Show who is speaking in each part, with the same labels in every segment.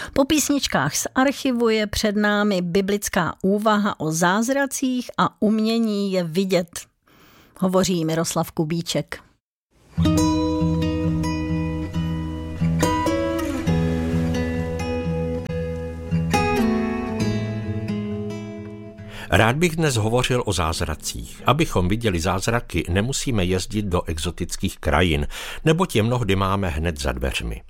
Speaker 1: Po písničkách z archivu je před námi biblická úvaha o zázracích a umění je vidět. Hovoří Miroslav Kubíček.
Speaker 2: Rád bych dnes hovořil o zázracích. Abychom viděli zázraky, nemusíme jezdit do exotických krajin, neboť je mnohdy máme hned za dveřmi.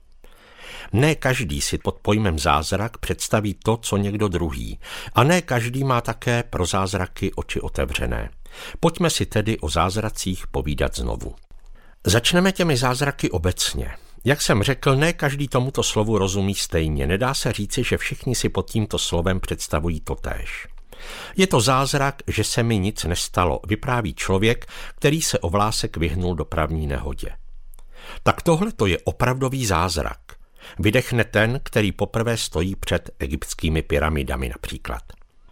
Speaker 2: Ne každý si pod pojmem zázrak představí to, co někdo druhý, a ne každý má také pro zázraky oči otevřené. Pojďme si tedy o zázracích povídat znovu. Začneme těmi zázraky obecně. Jak jsem řekl, ne každý tomuto slovu rozumí stejně. Nedá se říci, že všichni si pod tímto slovem představují totéž. Je to zázrak, že se mi nic nestalo, vypráví člověk, který se o vlásek vyhnul dopravní nehodě. Tak tohle to je opravdový zázrak. Vydechne ten, který poprvé stojí před egyptskými pyramidami například.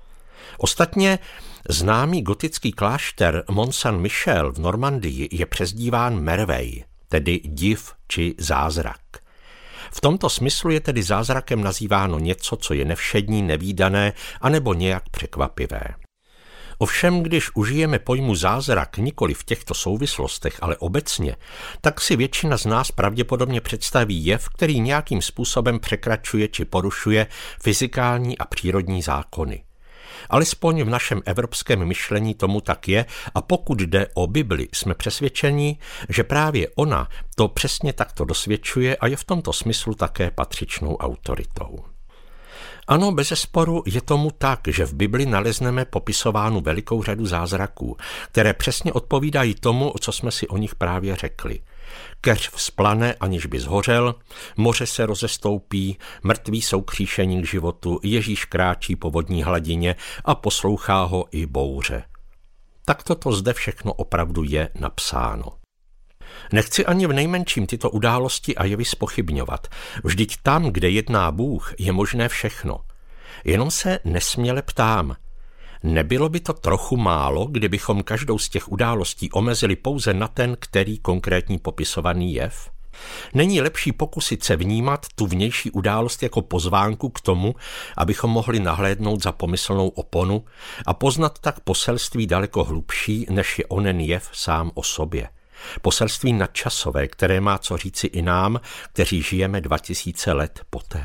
Speaker 2: Ostatně známý gotický klášter Mont Saint-Michel v Normandii je přezdíván Merveille, tedy div či zázrak. V tomto smyslu je tedy zázrakem nazýváno něco, co je nevšední, nevídané anebo nějak překvapivé. Ovšem, když užijeme pojmu zázrak nikoli v těchto souvislostech, ale obecně, tak si většina z nás pravděpodobně představí jev, který nějakým způsobem překračuje či porušuje fyzikální a přírodní zákony. Alespoň v našem evropském myšlení tomu tak je a pokud jde o Bibli, jsme přesvědčeni, že právě ona to přesně takto dosvědčuje a je v tomto smyslu také patřičnou autoritou. Ano, bezesporu je tomu tak, že v Bibli nalezneme popisovánu velikou řadu zázraků, které přesně odpovídají tomu, co jsme si o nich právě řekli. Keř vzplane, aniž by zhořel, moře se rozestoupí, mrtví jsou kříšení k životu, Ježíš kráčí po vodní hladině a poslouchá ho i bouře. Tak toto zde všechno opravdu je napsáno. Nechci ani v nejmenším tyto události a jevy zpochybňovat. Vždyť tam, kde jedná Bůh, je možné všechno. Jenom se nesměle ptám, nebylo by to trochu málo, kdybychom každou z těch událostí omezili pouze na ten, který konkrétní popisovaný jev? Není lepší pokusit se vnímat tu vnější událost jako pozvánku k tomu, abychom mohli nahlédnout za pomyslnou oponu a poznat tak poselství daleko hlubší, než je onen jev sám o sobě. Poselství nadčasové, které má co říci i nám, kteří žijeme 2000 let poté.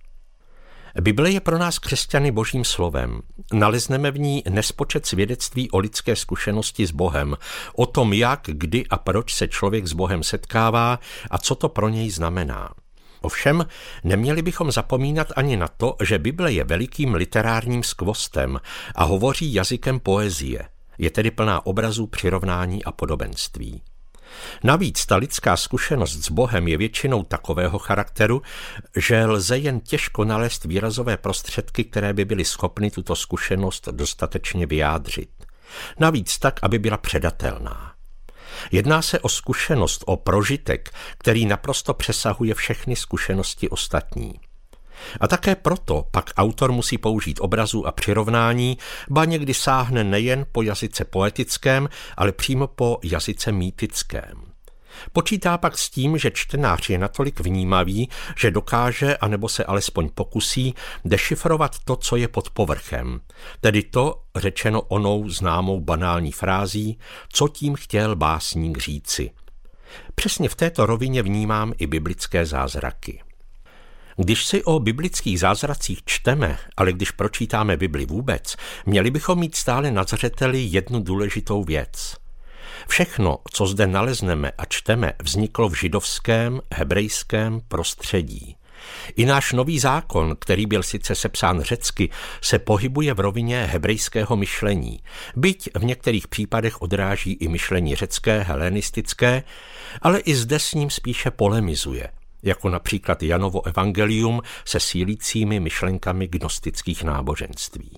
Speaker 2: Bible je pro nás křesťany božím slovem. Nalezneme v ní nespočet svědectví o lidské zkušenosti s Bohem, o tom, jak, kdy a proč se člověk s Bohem setkává a co to pro něj znamená. Ovšem, neměli bychom zapomínat ani na to, že Bible je velikým literárním skvostem a hovoří jazykem poezie. Je tedy plná obrazů, přirovnání a podobenství. Navíc ta lidská zkušenost s Bohem je většinou takového charakteru, že lze jen těžko nalézt výrazové prostředky, které by byly schopny tuto zkušenost dostatečně vyjádřit. Navíc tak, aby byla předatelná. Jedná se o zkušenost, o prožitek, který naprosto přesahuje všechny zkušenosti ostatní. A také proto pak autor musí použít obrazů a přirovnání, ba někdy sáhne nejen po jazyce poetickém, ale přímo po jazyce mýtickém. Počítá pak s tím, že čtenář je natolik vnímavý, že dokáže, anebo se alespoň pokusí, dešifrovat to, co je pod povrchem, tedy to, řečeno onou známou banální frází, co tím chtěl básník říci. Přesně v této rovině vnímám i biblické zázraky. Když si o biblických zázracích čteme, ale když pročítáme Bibli vůbec, měli bychom mít stále na zřeteli jednu důležitou věc. Všechno, co zde nalezneme a čteme, vzniklo v židovském, hebrejském prostředí. I náš nový zákon, který byl sice sepsán řecky, se pohybuje v rovině hebrejského myšlení, byť v některých případech odráží i myšlení řecké, helenistické, ale i zde s ním spíše polemizuje, jako například Janovo evangelium se sílícími myšlenkami gnostických náboženství.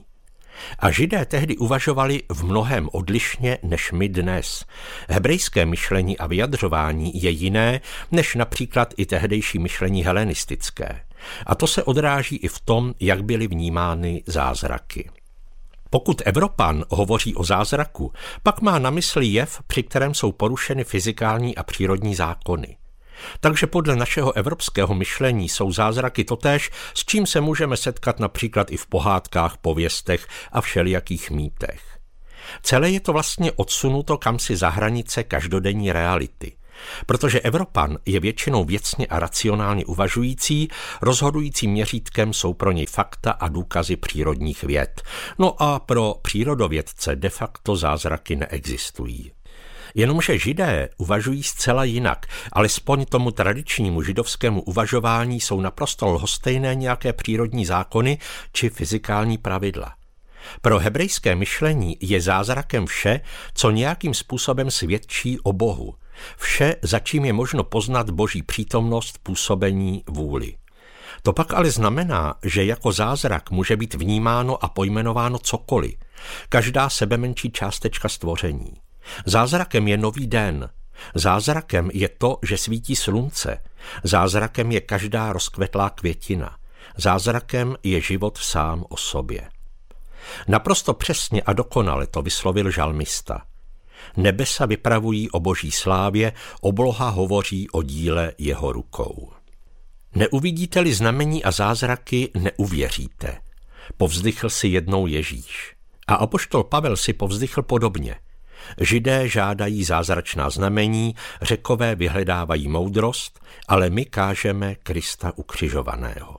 Speaker 2: A Židé tehdy uvažovali v mnohém odlišně než my dnes. Hebrejské myšlení a vyjadřování je jiné než například i tehdejší myšlení helenistické. A to se odráží i v tom, jak byly vnímány zázraky. Pokud Evropan hovoří o zázraku, pak má na mysli jev, při kterém jsou porušeny fyzikální a přírodní zákony. Takže podle našeho evropského myšlení jsou zázraky totéž, s čím se můžeme setkat například i v pohádkách, pověstech a všelijakých mýtech. Celé je to vlastně odsunuto kamsi za hranice každodenní reality. Protože Evropan je většinou věcně a racionálně uvažující, rozhodujícím měřítkem jsou pro něj fakta a důkazy přírodních věd. No a pro přírodovědce de facto zázraky neexistují. Jenomže Židé uvažují zcela jinak, alespoň tomu tradičnímu židovskému uvažování jsou naprosto lhostejné nějaké přírodní zákony či fyzikální pravidla. Pro hebrejské myšlení je zázrakem vše, co nějakým způsobem svědčí o Bohu. Vše, za čím je možno poznat Boží přítomnost, působení, vůli. To pak ale znamená, že jako zázrak může být vnímáno a pojmenováno cokoliv, každá sebemenší částečka stvoření. Zázrakem je nový den. Zázrakem je to, že svítí slunce. Zázrakem je každá rozkvetlá květina. Zázrakem je život sám o sobě. Naprosto přesně a dokonale to vyslovil žalmista. Nebesa vypravují o Boží slávě, obloha hovoří o díle jeho rukou. Neuvidíte-li znamení a zázraky, neuvěříte. Povzdychl si jednou Ježíš. A apoštol Pavel si povzdychl podobně. Židé žádají zázračná znamení, Řekové vyhledávají moudrost, ale my kážeme Krista ukřižovaného.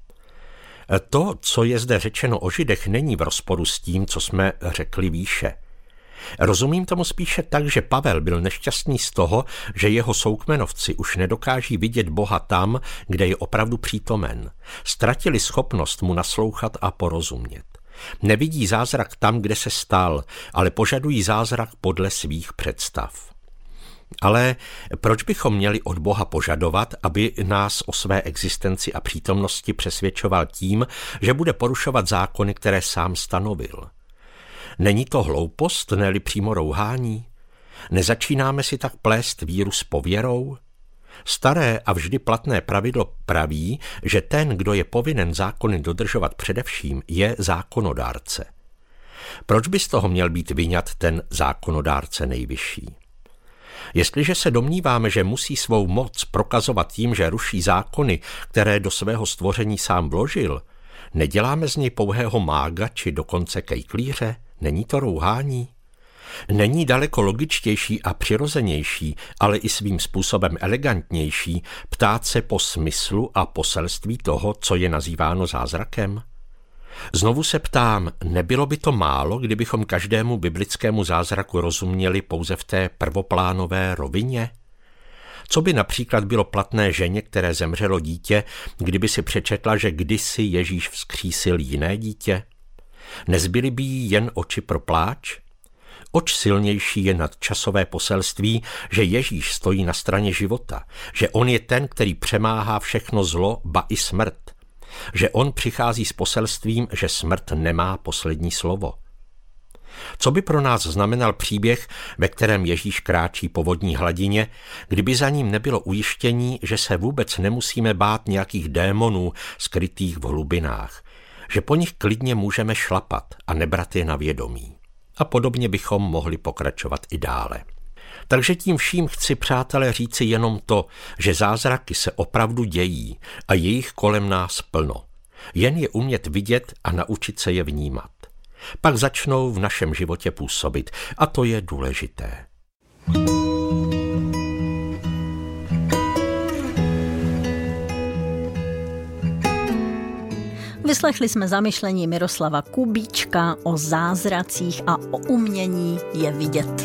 Speaker 2: To, co je zde řečeno o Židech, není v rozporu s tím, co jsme řekli výše. Rozumím tomu spíše tak, že Pavel byl nešťastný z toho, že jeho soukmenovci už nedokáží vidět Boha tam, kde je opravdu přítomen. Ztratili schopnost mu naslouchat a porozumět. Nevidí zázrak tam, kde se stal, ale požadují zázrak podle svých představ. Ale proč bychom měli od Boha požadovat, aby nás o své existenci a přítomnosti přesvědčoval tím, že bude porušovat zákony, které sám stanovil? Není to hloupost, ne-li přímo rouhání? Nezačínáme si tak plést víru s pověrou? Staré a vždy platné pravidlo praví, že ten, kdo je povinen zákony dodržovat především, je zákonodárce. Proč by z toho měl být vyňat ten zákonodárce nejvyšší? Jestliže se domníváme, že musí svou moc prokazovat tím, že ruší zákony, které do svého stvoření sám vložil, neděláme z něj pouhého mága či dokonce kejklíře? Není to rouhání? Není daleko logičtější a přirozenější, ale i svým způsobem elegantnější ptát se po smyslu a poselství toho, co je nazýváno zázrakem? Znovu se ptám, nebylo by to málo, kdybychom každému biblickému zázraku rozuměli pouze v té prvoplánové rovině? Co by například bylo platné ženě, které zemřelo dítě, kdyby si přečetla, že kdysi Ježíš vzkřísil jiné dítě? Nezbyly by jí jen oči pro pláč? Oč silnější je nadčasové poselství, že Ježíš stojí na straně života, že on je ten, který přemáhá všechno zlo, ba i smrt, že on přichází s poselstvím, že smrt nemá poslední slovo. Co by pro nás znamenal příběh, ve kterém Ježíš kráčí po vodní hladině, kdyby za ním nebylo ujištění, že se vůbec nemusíme bát nějakých démonů skrytých v hlubinách, že po nich klidně můžeme šlapat a nebrat je na vědomí. A podobně bychom mohli pokračovat i dále. Takže tím vším chci, přátelé, říci jenom to, že zázraky se opravdu dějí a je jich kolem nás plno. Jen je umět vidět a naučit se je vnímat. Pak začnou v našem životě působit a to je důležité.
Speaker 1: Vyslechli jsme zamyšlení Miroslava Kubíčka o zázracích a o umění je vidět.